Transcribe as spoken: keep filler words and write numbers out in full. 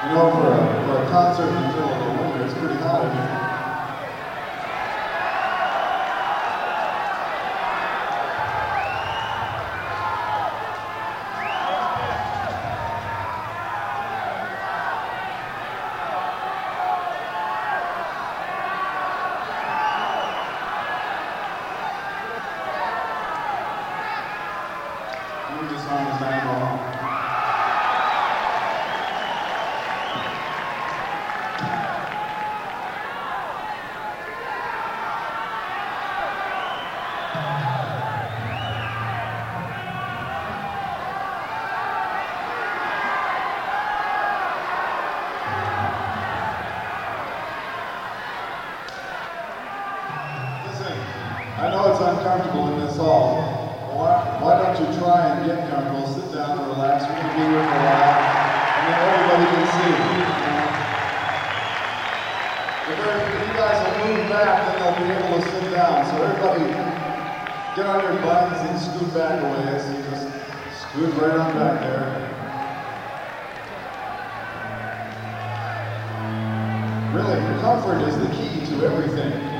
You know, for a, for a concert in the middle of the winter, it's pretty hot in here. This song is Animal. Listen, I know it's uncomfortable in this hall. Why, why don't you try and get comfortable, sit down and relax, we're going to be here for a while, and then everybody can see. You know? If you guys will move back, then they'll be able to sit down. So everybody, get on your buttons and scoot back away. So you just scoot right on back there. Really, comfort is the key to everything.